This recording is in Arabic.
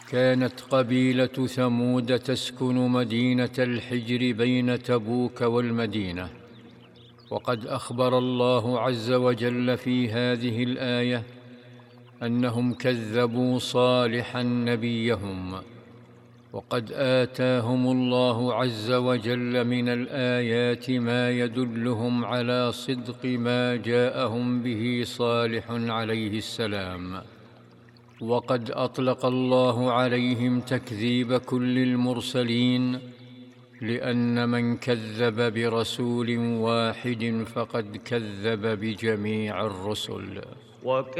كانت قبيلة ثمود تسكن مدينة الحجر بين تبوك والمدينة. وقد أخبر الله عز وجل في هذه الآية أنهم كذبوا صالحا نبيهم، وقد آتاهم الله عز وجل من الآيات ما يدلهم على صدق ما جاءهم به صالح عليه السلام. وقد أطلق الله عليهم تكذيب كل المرسلين، لأن من كذب برسول واحد فقد كذب بجميع الرسل.